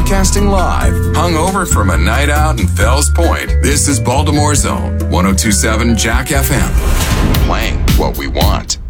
Broadcasting live, hungover from a night out in Fells Point. This is Baltimore's own 1027 Jack FM. Playing what we want.